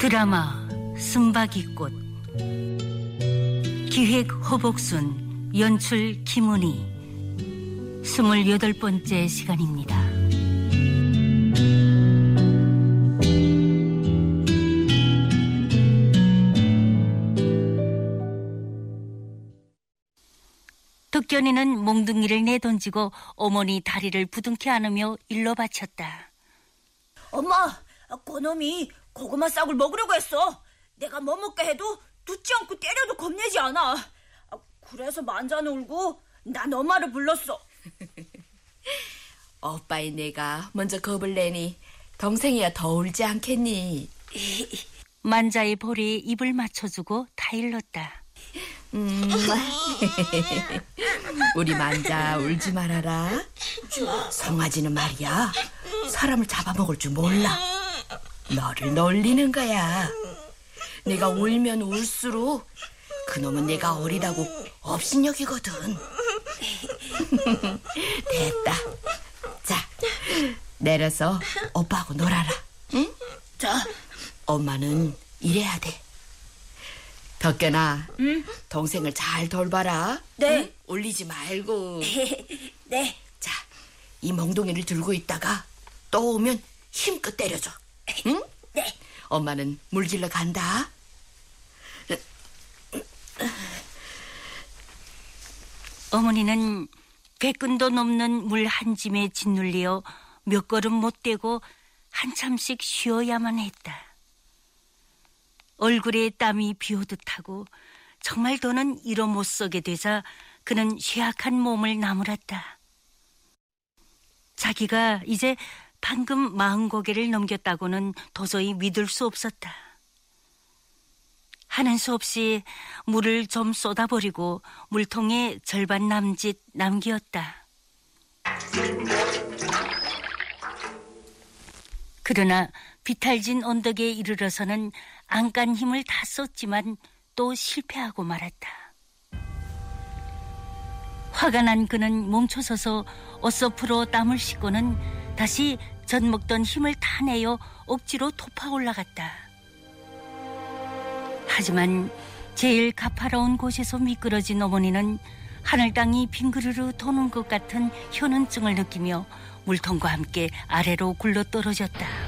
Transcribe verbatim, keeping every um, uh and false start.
드라마 쓴바귀꽃. 기획 허복순, 연출 김은희. 스물여덟 번째 시간입니다. 덕견이는 몽둥이를 내던지고 어머니 다리를 부둥켜 안으며 일러 바쳤다. 엄마, 그놈이 고구마 싹을 먹으려고 했어. 내가 뭐 먹게 해도 듣지 않고 때려도 겁내지 않아. 그래서 만자는 울고 난 엄마를 불렀어. 오빠인 내가 먼저 겁을 내니 동생이야 더 울지 않겠니? 만자의 볼에 입을 맞춰주고 타일렀다. 음. 우리 만자 울지 말아라. 송아지는 말이야 사람을 잡아먹을 줄 몰라. 너를 놀리는 거야. 내가 울면 울수록 그놈은 내가 어리다고 업신여기거든. 됐다. 자, 내려서 오빠하고 놀아라. 응? 자, 엄마는 이래야 돼. 덕견아, 응? 동생을 잘 돌봐라. 네. 응? 울리지 말고. 네. 자, 이 몽둥이를 들고 있다가 또 오면 힘껏 때려줘. 응? 네. 엄마는 물질러 간다. 어머니는 백근도 넘는 물 한 짐에 짓눌려 몇 걸음 못 떼고 한참씩 쉬어야만 했다. 얼굴에 땀이 비오듯 하고 정말 더는 일어 못 서게 되자 그는 쇠약한 몸을 나무랐다. 자기가 이제 방금 마흔 고개를 넘겼다고는 도저히 믿을 수 없었다. 하는 수 없이 물을 좀 쏟아버리고 물통에 절반 남짓 남기었다. 그러나 비탈진 언덕에 이르러서는 안간 힘을 다 썼지만 또 실패하고 말았다. 화가 난 그는 멈춰서서 옷소프로 땀을 씻고는 다시 전 먹던 힘을 다 내어 억지로 토파 올라갔다. 하지만 제일 가파로운 곳에서 미끄러진 어머니는 하늘 땅이 빙그르르 도는 것 같은 현은증을 느끼며 물통과 함께 아래로 굴러 떨어졌다.